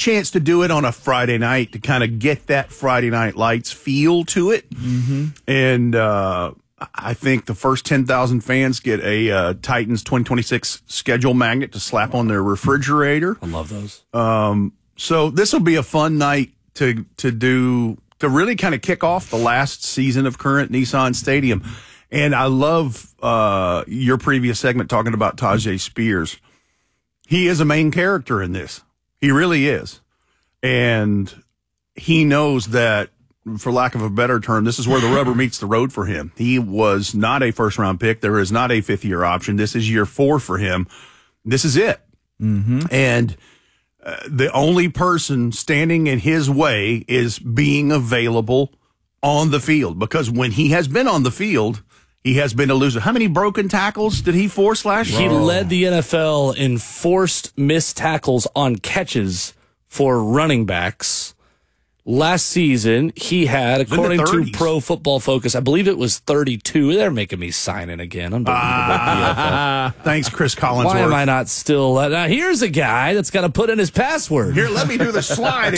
chance to do it on a Friday night to kind of get that Friday Night Lights feel to it. Mm-hmm. And I think the first 10,000 fans get a Titans 2026 schedule magnet to slap on their refrigerator. I love those. So this will be a fun night to really kind of kick off the last season of current Nissan Stadium. And I love your previous segment talking about Tyjae Spears. He is a main character in this. He really is. And he knows that, for lack of a better term, this is where the rubber meets the road for him. He was not a first-round pick. There is not a fifth-year option. This is year 4 for him. This is it. Mm-hmm. And the only person standing in his way is being available on the field, because when he has been on the field, he has been a loser. How many broken tackles did he force last year? He led the NFL in forced missed tackles on catches for running backs. Last season, he had, according to Pro Football Focus, I believe it was 32. They're making me sign in again. Unbelievable. Thanks, Chris Collinsworth. Why am I not still? Now, here's a guy that's got to put in his password. Here, let me do the slide.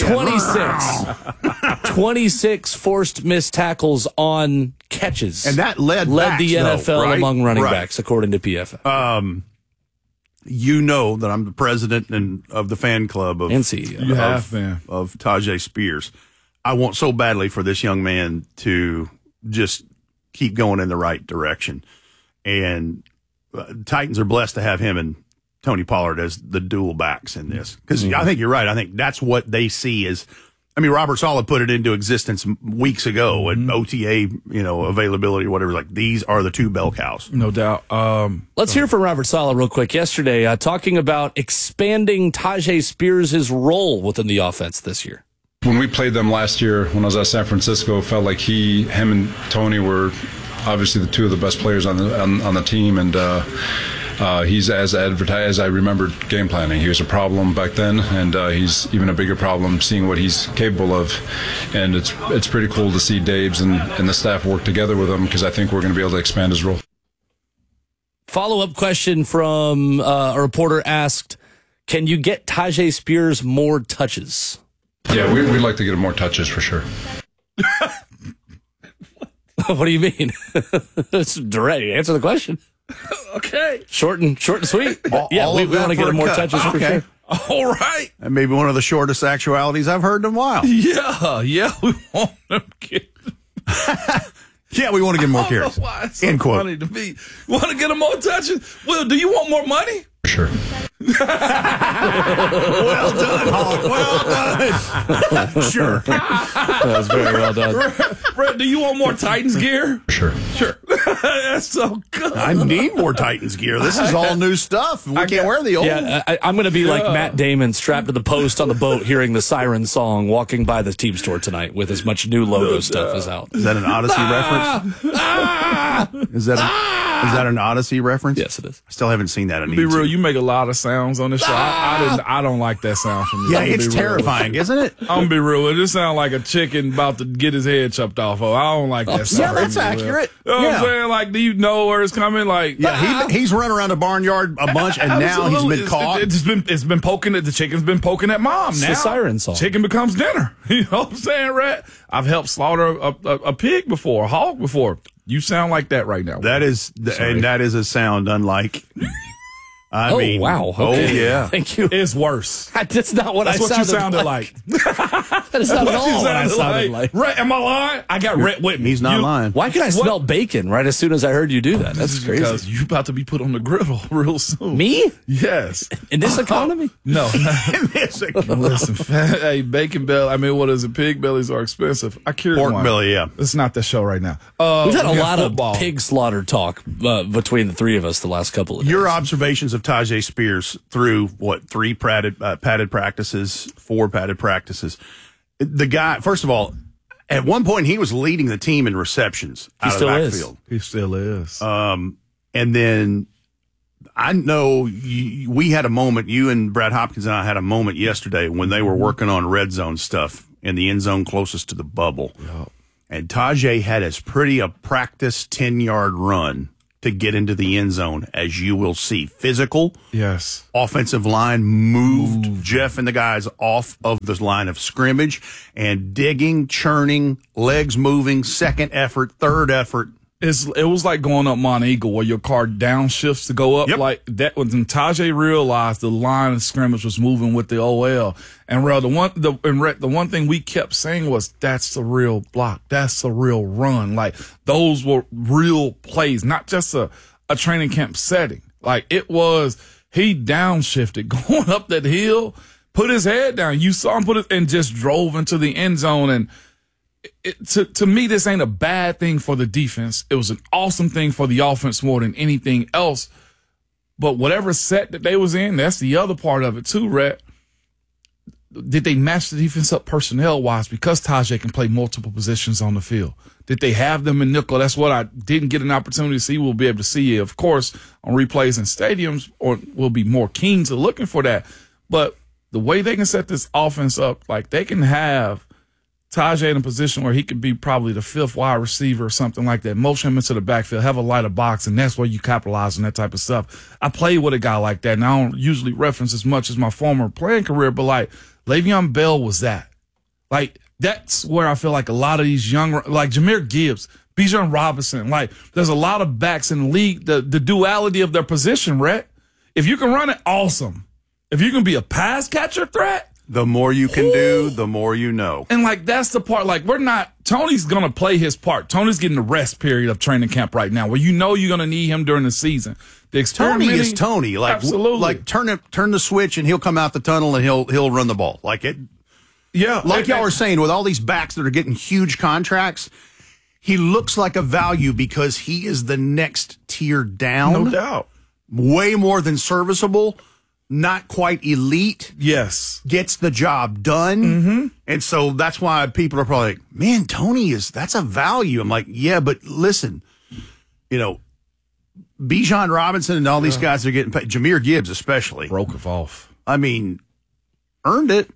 26 forced missed tackles on catches. And that led the NFL among running backs, according to PFF. You know that I'm the president of the fan club of CEO. of Tyjae Spears. I want so badly for this young man to just keep going in the right direction. And Titans are blessed to have him and Tony Pollard as the dual backs in this. Because I think you're right. I think that's what they see as, I mean, Robert Saleh put it into existence weeks ago at OTA, availability or whatever. Like, these are the two bell cows. No doubt. Let's hear from Robert Saleh real quick. Yesterday, talking about expanding Tyjae Spears' role within the offense this year. When we played them last year, when I was at San Francisco, it felt like him and Tony were obviously the two of the best players on the team, and he's as advertised as I remembered game planning. He was a problem back then, and he's even a bigger problem seeing what he's capable of. And it's pretty cool to see Daves and the staff work together with him, because I think we're going to be able to expand his role. Follow-up question from a reporter asked, can you get Tyjae Spears more touches? Yeah, we'd like to get him more touches for sure. What do you mean? It's direct. Answer the question. Okay. Short and sweet. We want to get him more touches for sure. All right. And maybe one of the shortest actualities I've heard in a while. Yeah, we want him to get. Yeah, we want to get more carries. Why it's so End quote. funny to me. Want to get him more touches? Will, do you want more money? Sure. Well done, Hawk. Well done. Sure. That was very well done. Brett, do you want more Titans gear? Sure. That's so good. I need more Titans gear. This is all new stuff. We can't wear the old. Yeah, I'm going to be like Matt Damon, strapped to the post on the boat, hearing the siren song, walking by the team store tonight with as much new logo stuff as out. Is that an Odyssey reference? Is that an Odyssey reference? Yes, it is. I still haven't seen that on Be YouTube. real, you make a lot of sounds on this show. I don't like that sound from you. Yeah, it's terrifying, isn't it? I'm going to be real. It just sounds like a chicken about to get his head chopped off. Oh, I don't like that sound. Yeah, that's accurate. You know what I'm saying? Like, do you know where it's coming? Like, he's run around the barnyard a bunch, and now he's been caught. It's been poking at the chicken's been poking at mom. It's now the siren song. Chicken becomes dinner. You know what I'm saying, Rat? I've helped slaughter a pig before, a hog before. You sound like that right now. That is a sound unlike. I mean, wow. Okay. Oh, yeah. Thank you. It's worse. That's not what That's I what you sounded like. That is not at all what I sounded like. Rhett, am I lying? I got Rhett with me. He's not lying. Why can I smell bacon right as soon as I heard you do that? That's crazy. Because you about to be put on the griddle real soon. Me? Yes. In this economy? No. In this economy. Listen, hey, bacon belly. I mean, what is it? Pig bellies are expensive. I cured Pork one. belly, yeah. It's not the show right now. We've had a we got lot football. of pig slaughter talk between the three of us the last couple of days. Your observations of Tyjae Spears through, 3 padded practices, 4 padded practices. The guy, first of all, at one point he was leading the team in receptions out of the backfield. He still is. And then I know we had a moment, you and Brad Hopkins and I had a moment yesterday when they were working on red zone stuff in the end zone closest to the bubble. Yep. And Tyjae had as pretty a practice 10-yard run to get into the end zone, as you will see. Physical. Yes. Offensive line moved Jeff and the guys off of the line of scrimmage and digging, churning, legs moving, second effort, third effort. It was like going up Mount Eagle where your car downshifts to go up. Yep. Like that when Tajay realized the line of scrimmage was moving with the OL. And the one thing we kept saying was, that's the real block. That's the real run. Like those were real plays, not just a training camp setting. Like it was, he downshifted going up that hill, put his head down. You saw him put it and just drove into the end zone. And to me, this ain't a bad thing for the defense. It was an awesome thing for the offense more than anything else. But whatever set that they was in, that's the other part of it too, Rhett. Did they match the defense up personnel-wise because Tajay can play multiple positions on the field? Did they have them in nickel? That's what I didn't get an opportunity to see. We'll be able to see it, of course, on replays in stadiums, or we'll be more keen to looking for that. But the way they can set this offense up, like they can have Tajay in a position where he could be probably the fifth wide receiver or something like that, motion him into the backfield, have a lighter box, and that's where you capitalize on that type of stuff. I played with a guy like that, and I don't usually reference as much as my former playing career, but like Le'Veon Bell was that. Like that's where I feel like a lot of these young, like Jahmyr Gibbs, Bijan Robinson, like there's a lot of backs in the league, the duality of their position, Rhett. If you can run it, awesome. If you can be a pass catcher threat, the more you can do, the more you know. And, like, that's the part. Like, Tony's going to play his part. Tony's getting the rest period of training camp right now where you know you're going to need him during the season. Tony is Tony. Like, absolutely. Like, turn the switch and he'll come out the tunnel and he'll run the ball. Like, it. Yeah. Like y'all were saying, with all these backs that are getting huge contracts, he looks like a value because he is the next tier down. No doubt. Way more than serviceable. Not quite elite. Yes. Gets the job done. Mm-hmm. And so that's why people are probably like, man, that's a value. I'm like, yeah, but listen, Bijan Robinson and all these guys are getting paid. Jahmyr Gibbs especially. Broke it off. I mean, earned it.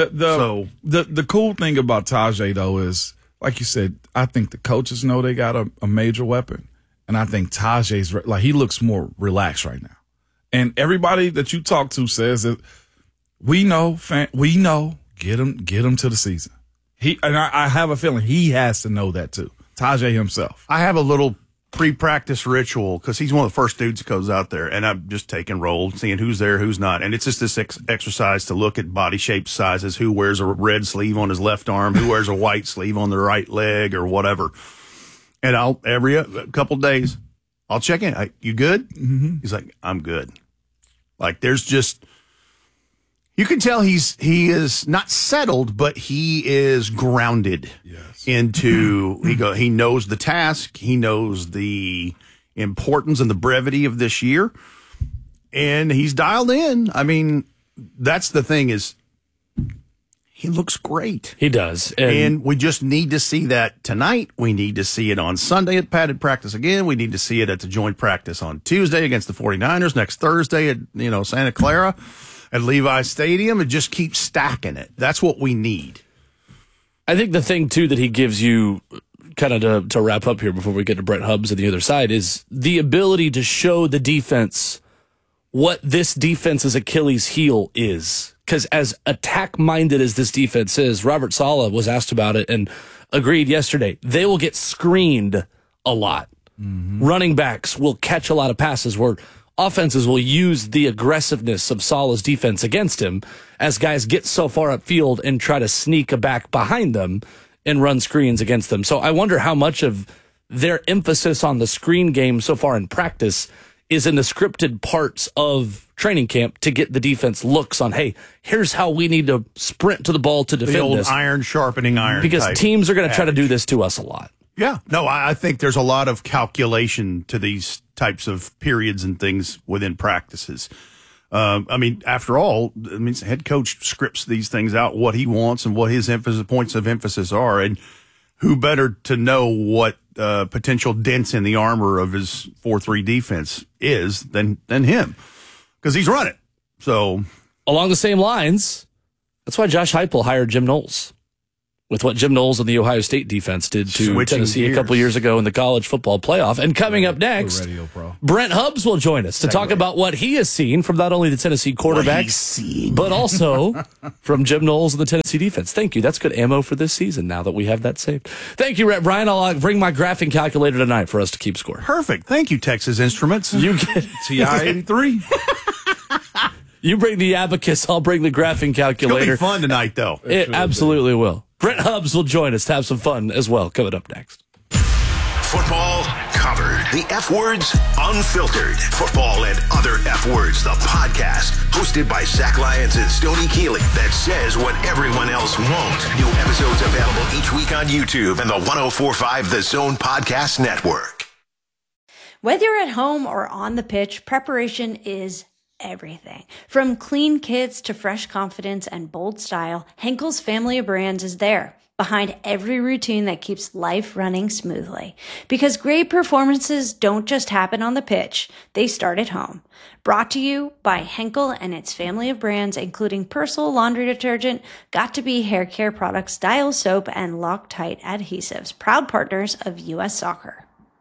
The cool thing about Tajay, though, is, like you said, I think the coaches know they got a major weapon. And I think Tajay's, like, he looks more relaxed right now. And everybody that you talk to says that we know, get him to the season. I have a feeling he has to know that too. Tajay himself. I have a little pre-practice ritual because he's one of the first dudes that goes out there, and I'm just taking roll, seeing who's there, who's not. And it's just this exercise to look at body shape, sizes, who wears a red sleeve on his left arm, who wears a white sleeve on the right leg or whatever. And every couple days, I'll check in. You good? Mm-hmm. He's like, I'm good. Like there's just, you can tell he is not settled, but he is grounded into, he knows the task. He knows the importance and the brevity of this year, and he's dialed in. I mean, that's the thing is he looks great. He does. And we just need to see that tonight. We need to see it on Sunday at padded practice again. We need to see it at the joint practice on Tuesday against the 49ers, next Thursday at, Santa Clara at Levi Stadium, and just keep stacking it. That's what we need. I think the thing, too, that he gives you, kind of to wrap up here before we get to Brett Hubbs on the other side, is the ability to show the defense what this defense's Achilles heel is. Because as attack-minded as this defense is, Robert Saleh was asked about it and agreed yesterday, they will get screened a lot. Mm-hmm. Running backs will catch a lot of passes where offenses will use the aggressiveness of Saleh's defense against him as guys get so far upfield and try to sneak a back behind them and run screens against them. So I wonder how much of their emphasis on the screen game so far in practice is in the scripted parts of training camp to get the defense looks on, hey, here's how we need to sprint to the ball to defend the old this. Iron sharpening iron. Because teams are going to try to do this to us a lot. Yeah. No, I think there's a lot of calculation to these types of periods and things within practices. After all, the head coach scripts these things out, what he wants and what his points of emphasis are. And who better to know what potential dents in the armor of his 4-3 defense is than him, because he's run it. So along the same lines, that's why Josh Heupel hired Jim Knowles. with what Jim Knowles and the Ohio State defense did to Switching Tennessee gears. a couple years ago in the college football playoff. And coming up next, Brent Hubbs will join us to talk about what he has seen from not only the Tennessee quarterbacks, but also from Jim Knowles and the Tennessee defense. Thank you. That's good ammo for this season now that we have that saved. Thank you, Brian. I'll bring my graphing calculator tonight for us to keep score. Perfect. Thank you, Texas Instruments. You get TI-83. You bring the abacus, I'll bring the graphing calculator. It'll be fun tonight, though. It absolutely will. Brent Hubbs will join us to have some fun as well, coming up next. Football covered. The F Words Unfiltered. Football and Other F Words, the podcast, hosted by Zach Lyons and Stoney Keeley, that says what everyone else won't. New episodes available each week on YouTube and the 104.5 The Zone Podcast Network. Whether you're at home or on the pitch, preparation is everything. From clean kits to fresh confidence and bold style, Henkel's family of brands is there, behind every routine that keeps life running smoothly. Because great performances don't just happen on the pitch, they start at home. Brought to you by Henkel and its family of brands, including Persil laundry detergent, Got2b hair care products, Dial soap, and Loctite adhesives, proud partners of U.S. Soccer.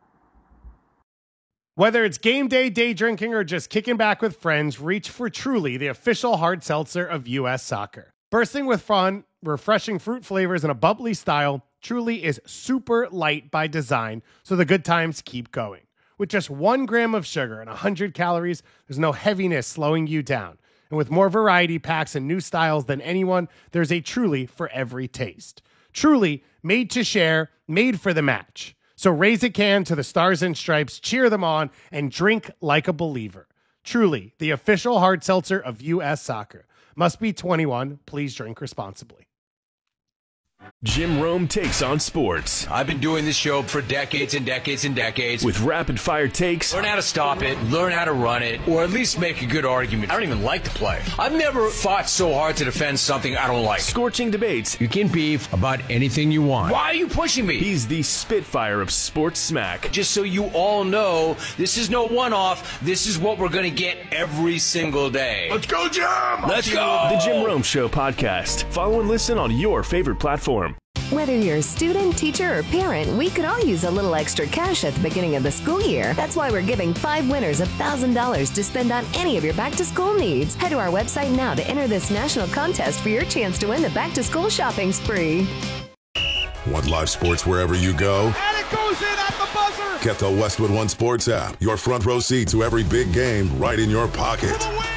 Whether it's game day, day drinking, or just kicking back with friends, reach for Truly, the official hard seltzer of U.S. Soccer. Bursting with fun, refreshing fruit flavors, and a bubbly style, Truly is super light by design, so the good times keep going. With just 1 gram of sugar and 100 calories, there's no heaviness slowing you down. And with more variety packs and new styles than anyone, there's a Truly for every taste. Truly, made to share, made for the match. So raise a can to the Stars and Stripes, cheer them on, and drink like a believer. Truly, the official hard seltzer of U.S. Soccer. Must be 21. Please drink responsibly. Jim Rome takes on sports. I've been doing this show for decades and decades and decades. With rapid-fire takes. Learn how to stop it, learn how to run it, or at least make a good argument. I don't even like the play. I've never fought so hard to defend something I don't like. Scorching debates. You can beef about anything you want. Why are you pushing me? He's the Spitfire of sports smack. Just so you all know, this is no one-off. This is what we're going to get every single day. Let's go, Jim! Let's go! The Jim Rome Show podcast. Follow and listen on your favorite platform. Whether you're a student, teacher, or parent, we could all use a little extra cash at the beginning of the school year. That's why we're giving 5 winners $1,000 to spend on any of your back-to-school needs. Head to our website now to enter this national contest for your chance to win the back-to-school shopping spree. Want live sports wherever you go? And it goes in at the buzzer! Get the Westwood One Sports app. Your front row seat to every big game right in your pocket.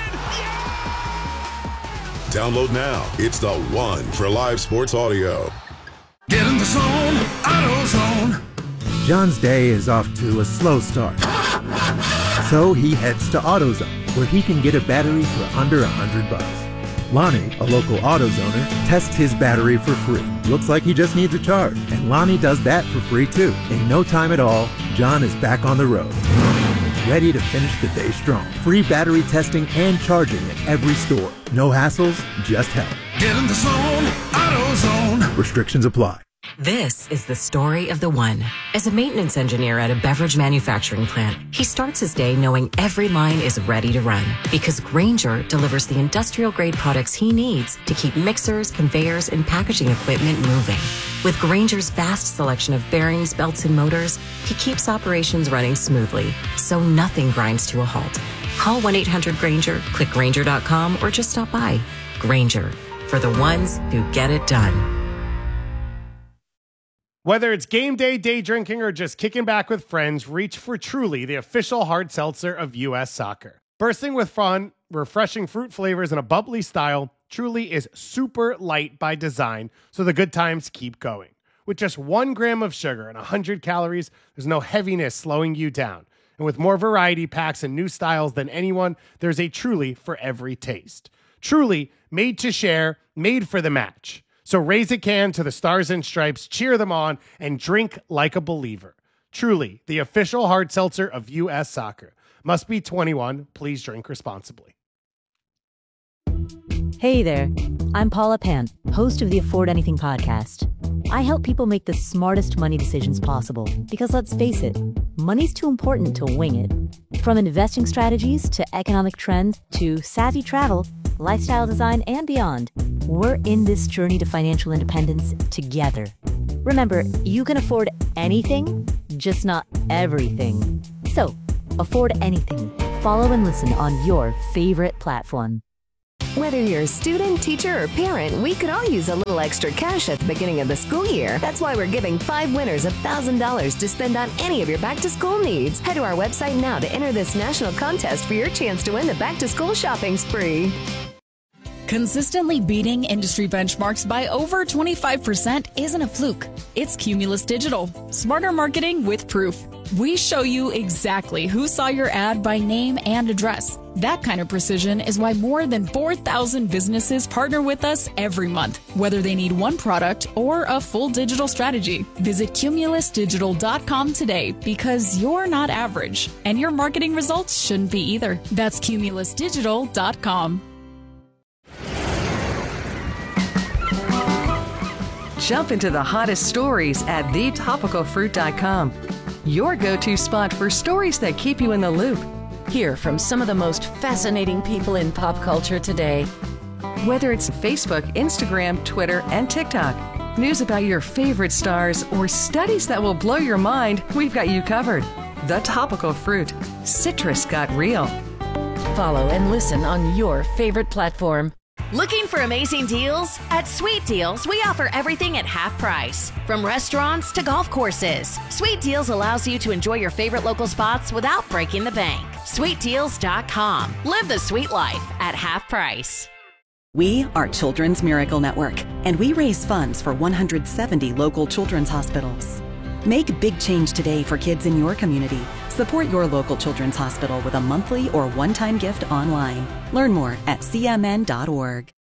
Download now. It's the one for live sports audio. Get in the zone, AutoZone. John's day is off to a slow start. So he heads to AutoZone, where he can get a battery for under $100. Lonnie, a local AutoZoner, tests his battery for free. Looks like he just needs a charge, and Lonnie does that for free too. In no time at all, John is back on the road, ready to finish the day strong. Free battery testing and charging at every store. No hassles, just help. Get in the zone, AutoZone. Restrictions apply. This is the story of the one. As a maintenance engineer at a beverage manufacturing plant, he starts his day knowing every line is ready to run because Grainger delivers the industrial-grade products he needs to keep mixers, conveyors, and packaging equipment moving. With Grainger's vast selection of bearings, belts, and motors, he keeps operations running smoothly, so nothing grinds to a halt. Call 1-800-GRAINGER, click Grainger.com, or just stop by. Grainger, for the ones who get it done. Whether it's game day, day drinking, or just kicking back with friends, reach for Truly, the official hard seltzer of U.S. Soccer. Bursting with fun, refreshing fruit flavors, and a bubbly style, Truly is super light by design, so the good times keep going. With just 1 gram of sugar and 100 calories, there's no heaviness slowing you down. And with more variety packs and new styles than anyone, there's a Truly for every taste. Truly, made to share, made for the match. So raise a can to the Stars and Stripes, cheer them on, and drink like a believer. Truly, the official hard seltzer of U.S. Soccer. Must be 21. Please drink responsibly. Hey there. I'm Paula Pant, host of the Afford Anything podcast. I help people make the smartest money decisions possible because, let's face it, money's too important to wing it. From investing strategies to economic trends to savvy travel, lifestyle design, and beyond. We're in this journey to financial independence together. Remember, you can afford anything, just not everything. So, afford anything. Follow and listen on your favorite platform. Whether you're a student, teacher, or parent, we could all use a little extra cash at the beginning of the school year. That's why we're giving 5 winners $1,000 to spend on any of your back-to-school needs. Head to our website now to enter this national contest for your chance to win the back-to-school shopping spree. Consistently beating industry benchmarks by over 25% isn't a fluke. It's Cumulus Digital. Smarter marketing with proof. We show you exactly who saw your ad by name and address. That kind of precision is why more than 4,000 businesses partner with us every month, whether they need one product or a full digital strategy. Visit cumulusdigital.com today because you're not average, and your marketing results shouldn't be either. That's cumulusdigital.com. Jump into the hottest stories at thetopicalfruit.com. Your go-to spot for stories that keep you in the loop. Hear from some of the most fascinating people in pop culture today. Whether it's Facebook, Instagram, Twitter, and TikTok, news about your favorite stars, or studies that will blow your mind, we've got you covered. The Topical Fruit. Citrus got real. Follow and listen on your favorite platform. Looking for amazing deals? At Sweet Deals, we offer everything at half price. From restaurants to golf courses, Sweet Deals allows you to enjoy your favorite local spots without breaking the bank. SweetDeals.com. Live the sweet life at half price. We are Children's Miracle Network, and we raise funds for 170 local children's hospitals. Make big change today for kids in your community. Support your local children's hospital with a monthly or one-time gift online. Learn more at cmn.org.